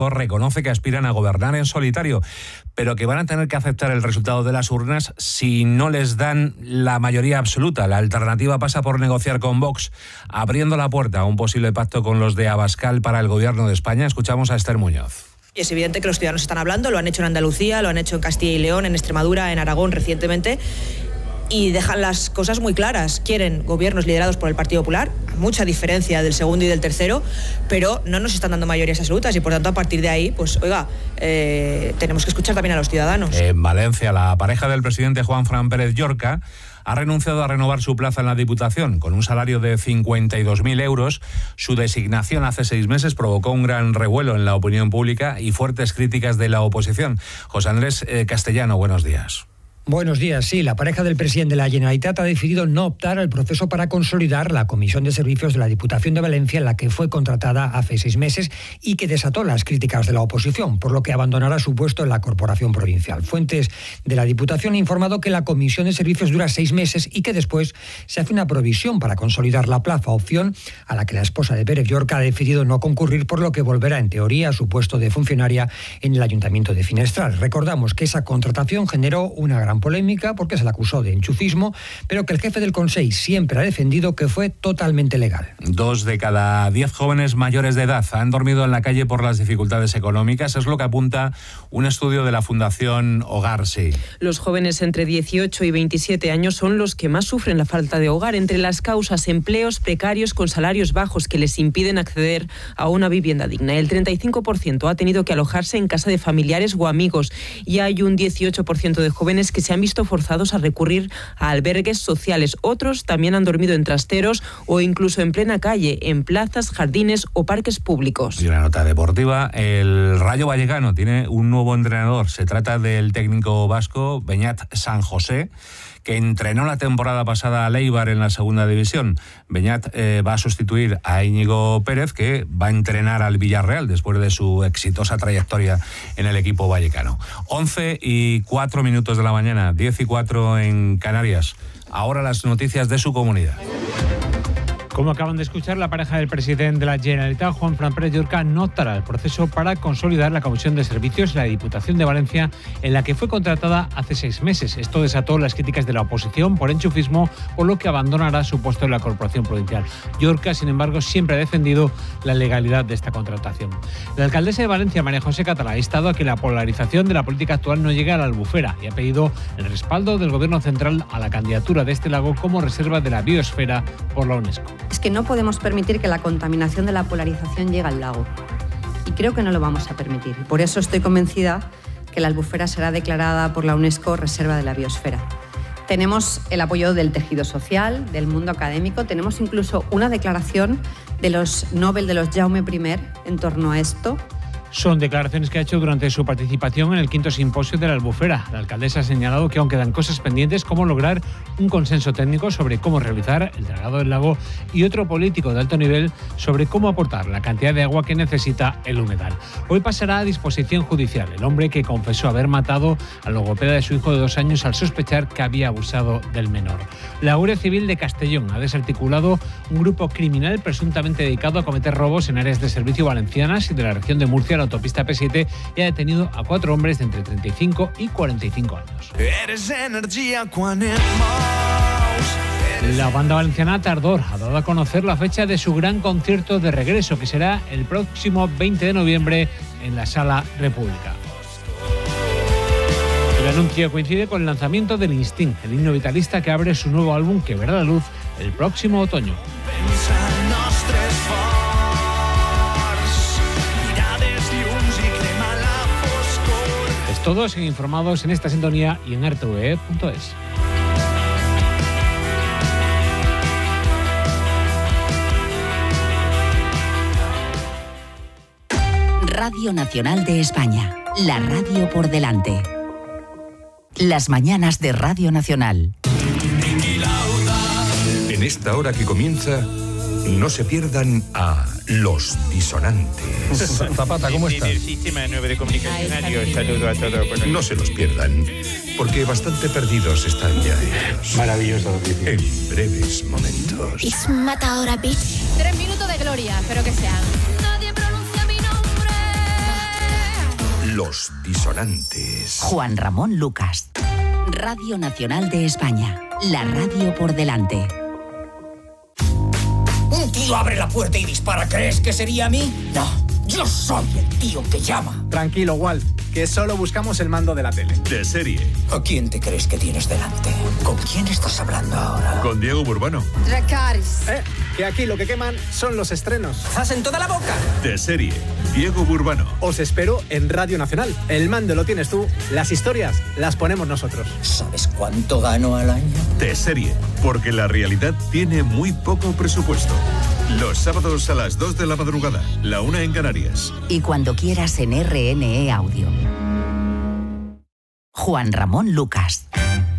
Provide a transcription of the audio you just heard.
reconoce que aspiran a gobernar en solitario, pero que van a tener que aceptar el resultado de las urnas si no les dan la mayoría absoluta. La alternativa pasa por negociar con Vox, abriendo la puerta a un posible pacto con los de Abascal para el gobierno de España. Escuchamos a Esther Muñoz. Y es evidente que los ciudadanos están hablando, lo han hecho en Andalucía, lo han hecho en Castilla y León, en Extremadura, en Aragón recientemente, y dejan las cosas muy claras. Quieren gobiernos liderados por el Partido Popular, a mucha diferencia del segundo y del tercero, pero no nos están dando mayorías absolutas y por tanto a partir de ahí, pues oiga, tenemos que escuchar también a los ciudadanos. En Valencia, la pareja del presidente Juanfran Pérez Llorca ha renunciado a renovar su plaza en la Diputación. Con un salario de 52.000 euros, su designación hace 6 meses provocó un gran revuelo en la opinión pública y fuertes críticas de la oposición. José Andrés Castellano, buenos días. Buenos días. Sí, la pareja del presidente de la Generalitat ha decidido no optar al proceso para consolidar la Comisión de Servicios de la Diputación de Valencia, en la que fue contratada hace 6 meses y que desató las críticas de la oposición, por lo que abandonará su puesto en la Corporación Provincial. Fuentes de la Diputación han informado que la Comisión de Servicios dura 6 meses y que después se hace una provisión para consolidar la plaza, opción a la que la esposa de Pérez Llorca ha decidido no concurrir, por lo que volverá en teoría a su puesto de funcionaria en el Ayuntamiento de Finestrat. Recordamos que esa contratación generó una gran polémica porque se le acusó de enchufismo, pero que el jefe del Consell siempre ha defendido que fue totalmente legal. 2 de cada 10 jóvenes mayores de edad han dormido en la calle por las dificultades económicas. Es lo que apunta un estudio de la Fundación Hogar Sí. Los jóvenes entre 18 y 27 años son los que más sufren la falta de hogar. Entre las causas, empleos precarios con salarios bajos que les impiden acceder a una vivienda digna. El 35% ha tenido que alojarse en casa de familiares o amigos y hay un 18% de jóvenes que se han visto forzados a recurrir a albergues sociales. Otros también han dormido en trasteros o incluso en plena calle, en plazas, jardines o parques públicos. Y una nota deportiva, el Rayo Vallecano tiene un nuevo entrenador. Se trata del técnico vasco Beñat San José, que entrenó la temporada pasada a Eibar en la segunda división. Beñat va a sustituir a Íñigo Pérez, que va a entrenar al Villarreal después de su exitosa trayectoria en el equipo vallecano. 11:04 de la mañana, 10:04 en Canarias. Ahora las noticias de su comunidad. Como acaban de escuchar, la pareja del presidente de la Generalitat, Juanfran Pérez Llorca, no optará al proceso para consolidar la Comisión de Servicios de la Diputación de Valencia, en la que fue contratada hace 6 meses. Esto desató las críticas de la oposición por enchufismo, por lo que abandonará su puesto en la Corporación Provincial. Llorca, sin embargo, siempre ha defendido la legalidad de esta contratación. La alcaldesa de Valencia, María José Catalá, ha instado a que la polarización de la política actual no llegue a la Albufera y ha pedido el respaldo del Gobierno central a la candidatura de este lago como reserva de la biosfera por la UNESCO. Es que no podemos permitir que la contaminación de la polarización llegue al lago. Y creo que no lo vamos a permitir. Por eso estoy convencida que la Albufera será declarada por la UNESCO Reserva de la Biosfera. Tenemos el apoyo del tejido social, del mundo académico, tenemos incluso una declaración de los Nobel de los Jaume I en torno a esto. Son declaraciones que ha hecho durante su participación en el 5º simposio de la Albufera. La alcaldesa ha señalado que aún quedan cosas pendientes, como lograr un consenso técnico sobre cómo realizar el dragado del lago y otro político de alto nivel sobre cómo aportar la cantidad de agua que necesita el humedal. Hoy pasará a disposición judicial el hombre que confesó haber matado al logopeda de su hijo de 2 años al sospechar que había abusado del menor. La Guardia Civil de Castellón ha desarticulado un grupo criminal presuntamente dedicado a cometer robos en áreas de servicio valencianas y de la región de Murcia, la autopista P7, y ha detenido a 4 hombres de entre 35 y 45 años. La banda valenciana Tardor ha dado a conocer la fecha de su gran concierto de regreso, que será el próximo 20 de noviembre en la Sala República. El anuncio coincide con el lanzamiento del Instinct, el himno vitalista que abre su nuevo álbum, que verá la luz el próximo otoño. Es todo, siguen informados en esta sintonía y en rtve.es. Radio Nacional de España, la radio por delante. Las mañanas de Radio Nacional. En esta hora que comienza, no se pierdan a Los Disonantes. Zapata, ¿cómo estás? El sistema 9 de comunicación, adiós, saludo a todos. No se los pierdan, porque bastante perdidos están ya ellos. Maravilloso. En breves momentos. Es matadora, bitch. 3 minutos de gloria, espero que sean. Nadie pronuncia mi nombre. Los disonantes. Juan Ramón Lucas. Radio Nacional de España. La radio por delante. Un tío abre la puerta y dispara. ¿Crees que sería a mí? No, yo soy el tío que llama. Tranquilo, Walt, que solo buscamos el mando de la tele. De serie. ¿A quién te crees que tienes delante? ¿Con quién estás hablando ahora? Con Diego Burbano. Dracarys. Que aquí lo que queman son los estrenos. ¡Zas en toda la boca! De serie. Diego Burbano. Os espero en Radio Nacional. El mando lo tienes tú, las historias las ponemos nosotros. ¿Sabes cuánto gano al año? De serie. Porque la realidad tiene muy poco presupuesto. Los sábados a las 2 de la madrugada, la 1 en Canarias. Y cuando quieras en RNE Audio. Juan Ramón Lucas.